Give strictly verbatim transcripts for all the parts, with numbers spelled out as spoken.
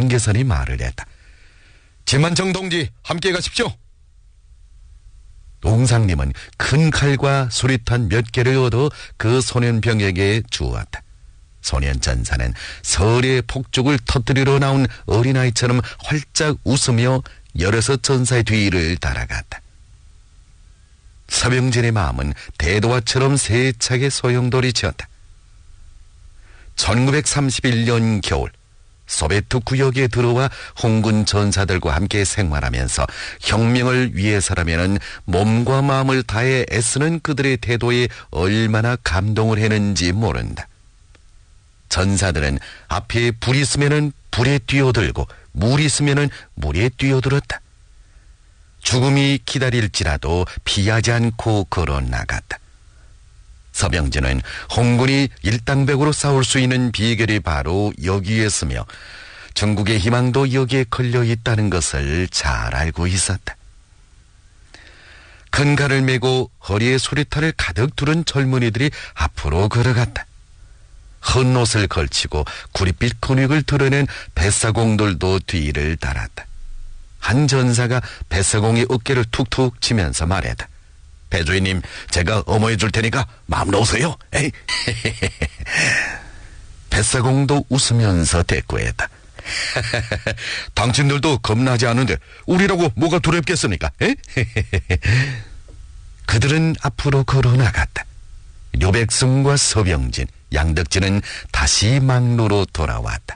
경계선이 말을 했다. 진만청 동지 함께 가십시오. 웅상님은 큰 칼과 수리탄 몇 개를 얻어 그 소년병에게 주었다. 소년 전사는 설의 폭죽을 터뜨리러 나온 어린아이처럼 활짝 웃으며 여럿의 전사의 뒤를 따라갔다. 서병진의 마음은 대도화처럼 세차게 소용돌이쳤다. 천구백삼십일 년 겨울 소베트 구역에 들어와 홍군 전사들과 함께 생활하면서 혁명을 위해서라면 몸과 마음을 다해 애쓰는 그들의 태도에 얼마나 감동을 했는지 모른다. 전사들은 앞에 불이 있으면 불에 뛰어들고 물이 있으면 물에 뛰어들었다. 죽음이 기다릴지라도 피하지 않고 걸어 나갔다. 서병진은 홍군이 일당백으로 싸울 수 있는 비결이 바로 여기에 있으며 전국의 희망도 여기에 걸려 있다는 것을 잘 알고 있었다. 큰 칼을 메고 허리에 수리탄을 가득 두른 젊은이들이 앞으로 걸어갔다. 큰 옷을 걸치고 구릿빛 근육을 드러낸 뱃사공들도 뒤를 따랐다. 한 전사가 뱃사공의 어깨를 툭툭 치면서 말했다. 배주인님, 제가 어머해 줄 테니까 마음 놓으세요. 에이. 뱃사공도 웃으면서 대꾸했다. 당신들도 겁나지 않은데 우리라고 뭐가 두렵겠습니까? 에이? 그들은 앞으로 걸어 나갔다. 료백승과 서병진, 양덕진은 다시 막루로 돌아왔다.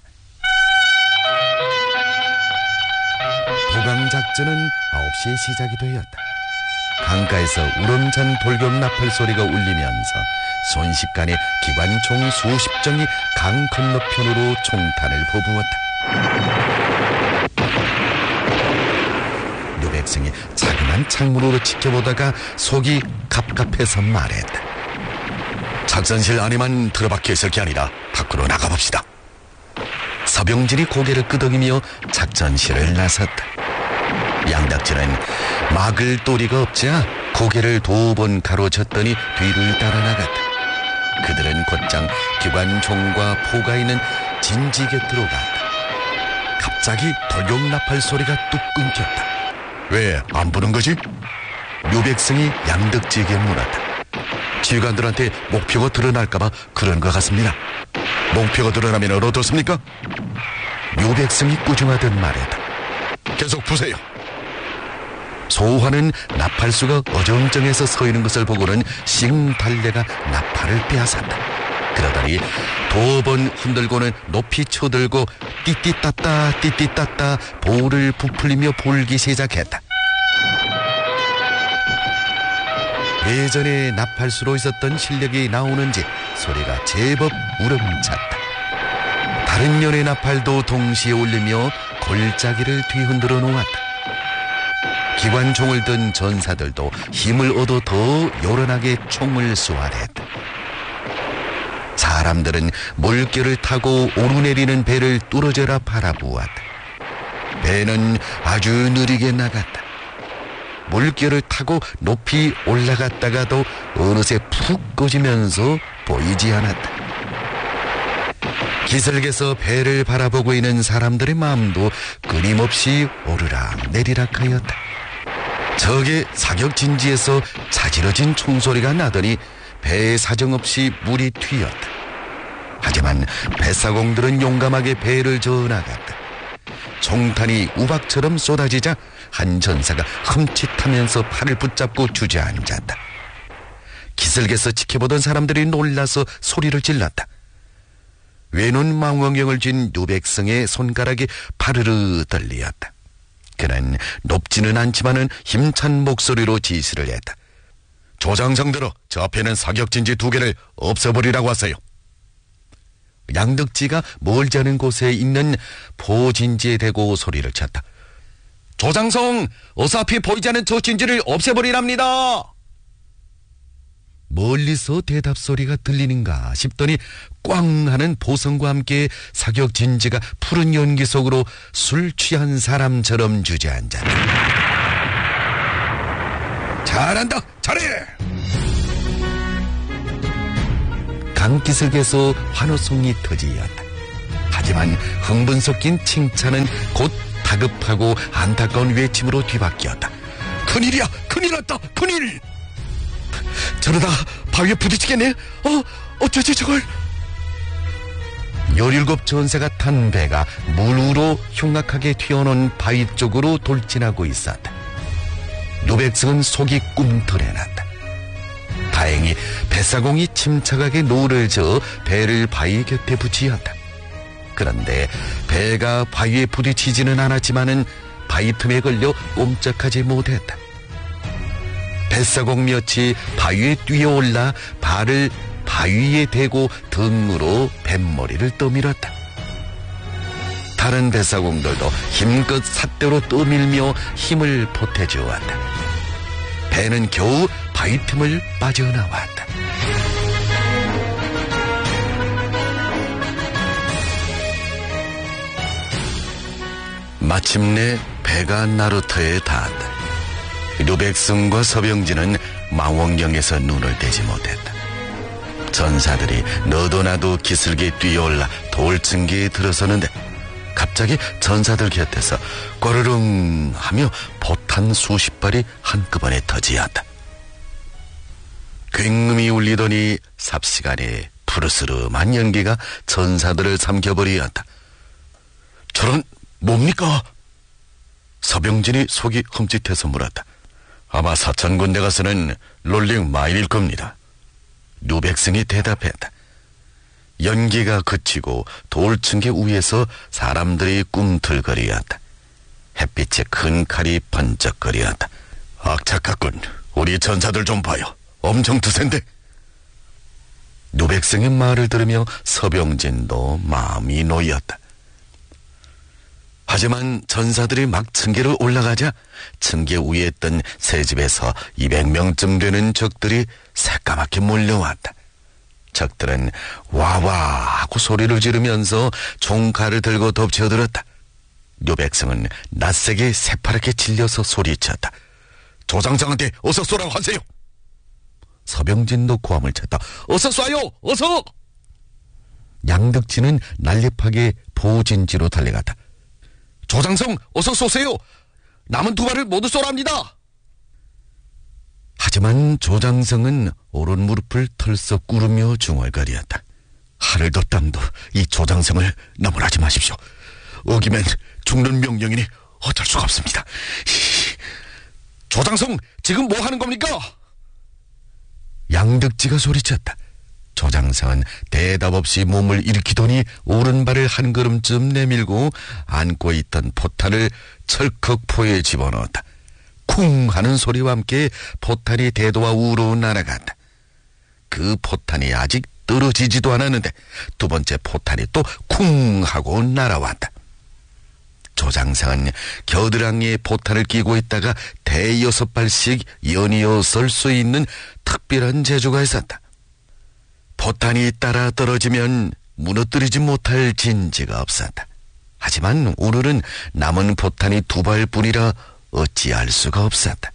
도강작전은 아홉 시에 시작이 되었다. 강가에서 우렁찬 돌격 나팔 소리가 울리면서 순식간에 기관총 수십 정이 강 건너편으로 총탄을 퍼부었다. 료백승이 자그만 창문으로 지켜보다가 속이 갑갑해서 말했다. 작전실 안에만 들어박혀 있을 게 아니라 밖으로 나가봅시다. 서병진이 고개를 끄덕이며 작전실을 나섰다. 양덕진은 막을 도리가 없자 고개를 두 번 가로쳤더니 뒤를 따라 나갔다. 그들은 곧장 기관총과 포가 있는 진지 곁으로 갔다. 갑자기 돌격 나팔 소리가 뚝 끊겼다. 왜 안 부는 거지? 료백승이 양덕지에게 물었다. 지휘관들한테 목표가 드러날까봐 그런 것 같습니다. 목표가 드러나면 어떻습니까? 료백승이 꾸중하듯 말했다. 계속 부세요. 소환은 나팔수가 어정쩡해서 서 있는 것을 보고는 싱달래가 나팔을 빼앗았다. 그러더니 두 번 흔들고는 높이 쳐들고 띠띠따따 띠띠따따 볼을 부풀리며 불기 시작했다. 예전에 나팔수로 있었던 실력이 나오는지 소리가 제법 우렁찼다. 다른 연의 나팔도 동시에 울리며 골짜기를 뒤흔들어 놓았다. 기관총을 든 전사들도 힘을 얻어 더 요란하게 총을 쏘아댔다. 사람들은 물결을 타고 오르내리는 배를 뚫어져라 바라보았다. 배는 아주 느리게 나갔다. 물결을 타고 높이 올라갔다가도 어느새 푹 꺼지면서 보이지 않았다. 기슭에서 배를 바라보고 있는 사람들의 마음도 끊임없이 오르락 내리락 하였다. 저게 사격진지에서 자지러진 총소리가 나더니 배에 사정없이 물이 튀었다. 하지만 뱃사공들은 용감하게 배를 저어나갔다. 총탄이 우박처럼 쏟아지자 한 전사가 흠칫하면서 팔을 붙잡고 주저앉았다. 기슭에서 지켜보던 사람들이 놀라서 소리를 질렀다. 외눈 망원경을 쥔 료백승의 손가락이 파르르 떨리었다. 그는 높지는 않지만은 힘찬 목소리로 지시를 했다. 조장성들어, 저 앞에는 사격진지 두 개를 없애버리라고 하세요. 양덕지가 멀지 않은 곳에 있는 포진지에 대고 소리를 쳤다. 조장성, 어서 앞에 보이지 않는 저 진지를 없애버리랍니다. 멀리서 대답 소리가 들리는가 싶더니 꽝 하는 보성과 함께 사격 진지가 푸른 연기 속으로 술 취한 사람처럼 주저앉았다. 잘한다, 잘해. 강기슭에서 환호성이 터지었다. 하지만 흥분 섞인 칭찬은 곧 다급하고 안타까운 외침으로 뒤바뀌었다. 큰일이야! 큰일 났다! 큰일! 저러다 바위에 부딪히겠네? 어? 어쩌지 저걸? 열일곱 전사가 탄 배가 물 위로 흉악하게 튀어나온 바위 쪽으로 돌진하고 있었다. 노백성은 속이 꿈틀해났다. 다행히 뱃사공이 침착하게 노를 저어 배를 바위 곁에 붙이었다. 그런데 배가 바위에 부딪히지는 않았지만은 바위 틈에 걸려 꼼짝하지 못했다. 뱃사공 몇이 바위에 뛰어올라 발을 바위에 대고 등으로 뱃머리를 떠밀었다. 다른 뱃사공들도 힘껏 삿대로 떠밀며 힘을 보태주었다. 배는 겨우 바위 틈을 빠져나왔다. 마침내 배가 나루터에 닿았다. 류백승과 서병진은 망원경에서 눈을 떼지 못했다. 전사들이 너도 나도 기슭에 뛰어올라 돌층계에 들어서는데 갑자기 전사들 곁에서 꼬르릉 하며 포탄 수십 발이 한꺼번에 터지었다. 굉음이 울리더니 삽시간에 푸르스름한 연기가 전사들을 삼켜버리었다. 저런 뭡니까? 서병진이 속이 흠칫해서 물었다. 아마 사천 군대가 쓰는 롤링 마일일 겁니다. 류백승이 대답했다. 연기가 그치고 돌층계 위에서 사람들이 꿈틀거리었다. 햇빛에 큰 칼이 번쩍거리었다. 악착같군. 우리 전사들 좀 봐요. 엄청 드센데. 류백승의 말을 들으며 서병진도 마음이 놓였다. 하지만 전사들이 막 층계를 올라가자 층계 위에 있던 새 집에서 이백 명쯤 되는 적들이 새까맣게 몰려왔다. 적들은 와와 하고 소리를 지르면서 총칼을 들고 덮쳐들었다. 류백성은 낯세게 새파랗게 질려서 소리쳤다. 조장성한테 어서 쏘라고 하세요. 서병진도 고함을 쳤다. 어서 쏴요! 어서! 양득치는 난립하게 보진지로 달려갔다. 조장성 어서 쏘세요. 남은 두 발을 모두 쏘랍니다. 하지만 조장성은 오른 무릎을 털썩 꿇으며 중얼거리었다. 하늘도 땅도 이 조장성을 나무라지 마십시오. 어기면 죽는 명령이니 어쩔 수가 없습니다. 조장성 지금 뭐 하는 겁니까? 양득지가 소리쳤다. 조장성은 대답 없이 몸을 일으키더니 오른발을 한 걸음쯤 내밀고 안고 있던 포탄을 철컥 포에 집어넣었다. 쿵 하는 소리와 함께 포탄이 대도와 우로 날아간다. 그 포탄이 아직 떨어지지도 않았는데 두 번째 포탄이 또 쿵 하고 날아왔다. 조장성은 겨드랑이에 포탄을 끼고 있다가 대여섯 발씩 연이어 설 수 있는 특별한 재주가 있었다. 포탄이 따라 떨어지면 무너뜨리지 못할 진지가 없었다. 하지만 오늘은 남은 포탄이 두 발뿐이라 어찌할 수가 없었다.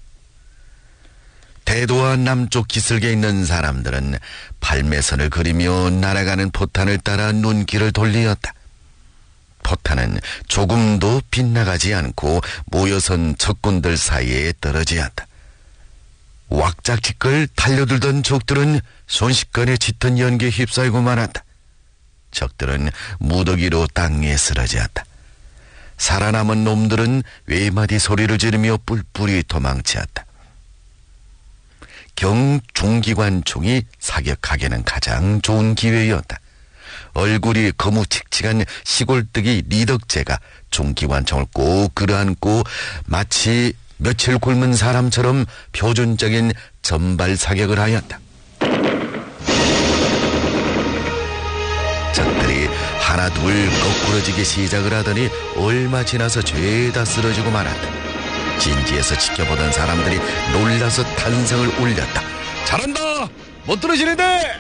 대도와 남쪽 기슭에 있는 사람들은 발매선을 그리며 날아가는 포탄을 따라 눈길을 돌리었다. 포탄은 조금도 빗나가지 않고 모여선 적군들 사이에 떨어지었다. 왁작지껄 달려들던 적들은 순식간에 짙은 연기에 휩싸이고 말았다. 적들은 무더기로 땅에 쓰러졌다. 살아남은 놈들은 외마디 소리를 지르며 뿔뿔이 도망치었다. 경중기관총이 사격하기에는 가장 좋은 기회였다. 얼굴이 거무칙칙한 시골뜨기 리덕재가 중기관총을 꼭 끌어안고 마치 며칠 굶은 사람처럼 표준적인 전발 사격을 하였다. 적들이 하나 둘 거꾸러지기 시작을 하더니 얼마 지나서 죄다 쓰러지고 말았다. 진지에서 지켜보던 사람들이 놀라서 탄성을 올렸다. 잘한다! 못 떨어지는데!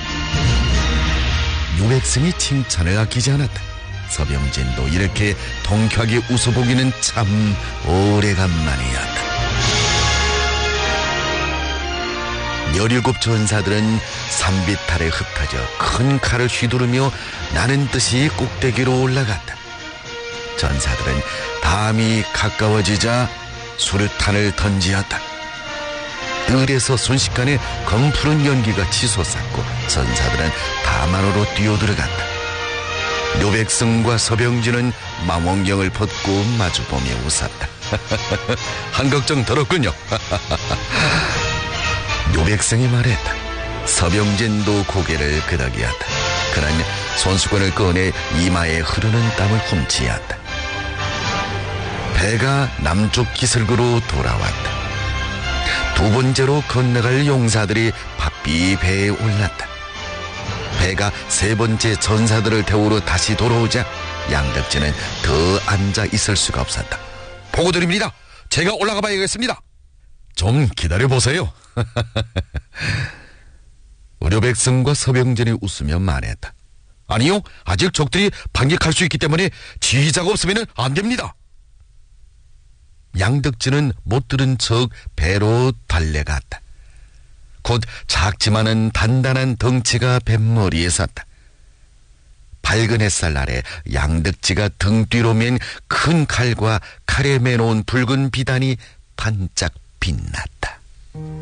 유백승이 칭찬을 아끼지 않았다. 서병진도 이렇게 통쾌하게 웃어보기는 참 오래간만이었다. 열일곱 전사들은 산비탈에 흩어져 큰 칼을 휘두르며 나는 듯이 꼭대기로 올라갔다. 전사들은 담이 가까워지자 수류탄을 던지었다. 뜰에서 순식간에 검푸른 연기가 치솟았고 전사들은 담 안으로 뛰어들어갔다. 묘백성과 서병진은 망원경을 벗고 마주보며 웃었다. 한 걱정 덜었군요. 묘백성이 말했다. 서병진도 고개를 끄덕이었다. 그는 손수건을 꺼내 이마에 흐르는 땀을 훔치었다. 배가 남쪽 기슭으로 돌아왔다. 두 번째로 건너갈 용사들이 바삐 배에 올랐다. 배가 세 번째 전사들을 태우러 다시 돌아오자 양덕진은 더 앉아 있을 수가 없었다. 보고드립니다. 제가 올라가 봐야겠습니다. 좀 기다려보세요. 의료백성과 서병진이 웃으며 말했다. 아니요, 아직 적들이 반격할 수 있기 때문에 지휘자가 없으면 안 됩니다. 양덕진은 못 들은 척 배로 달려갔다. 곧 작지만은 단단한 덩치가 뱃머리에 섰다. 밝은 햇살 아래 양덕지가 등 뒤로 맨 큰 칼과 칼에 매놓은 붉은 비단이 반짝 빛났다.